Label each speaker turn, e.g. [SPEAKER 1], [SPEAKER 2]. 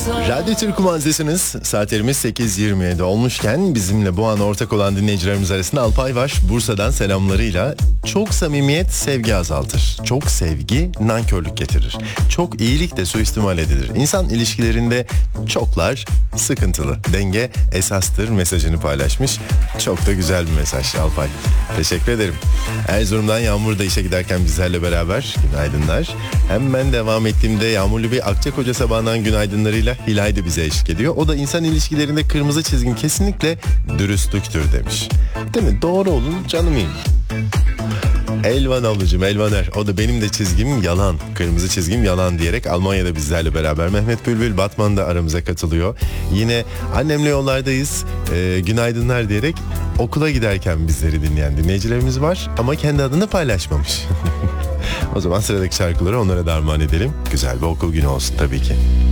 [SPEAKER 1] Radyo Türk Kumandasınız. Saatlerimiz 8.27 olmuşken bizimle bu an ortak olan dinleyicilerimiz arasında Alpay var. Bursa'dan selamlarıyla. Çok samimiyet sevgi azaltır. Çok sevgi nankörlük getirir. Çok iyilik de suistimal edilir. İnsan ilişkilerinde çoklar sıkıntılı. Denge esastır mesajını paylaşmış. Çok da güzel bir mesaj Alpay. Teşekkür ederim. Erzurum'dan Yağmur da işe giderken bizlerle beraber. Günaydınlar. Hemen devam ettiğimde yağmurlu bir Akçakoca sabahından günaydınlarıyla Hilal de bize eşlik ediyor. O da insan ilişkilerinde kırmızı çizgin kesinlikle dürüstlüktür demiş. Değil mi? Doğru olun canım iyiyim. Elvan ablacığım, Elvaner. O da benim de çizgim yalan. Kırmızı çizgim yalan diyerek Almanya'da bizlerle beraber. Mehmet Bülbül Batman da aramıza katılıyor. Yine annemle yollardayız. Günaydınlar diyerek okula giderken bizleri dinleyen dinleyicilerimiz var. Ama kendi adını paylaşmamış. O zaman sıradaki şarkıları onlara da armağan edelim. Güzel bir okul günü olsun tabii ki.